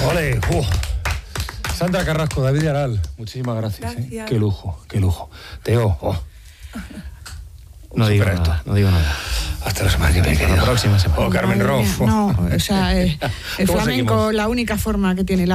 Ole, Sandra Carrasco, David Aral, muchísimas gracias. Gracias. Qué lujo. Teo, No digo nada. Hasta la semana que viene, querido. La próxima semana. Carmen Roff. No, o sea, el flamenco, la única forma que tiene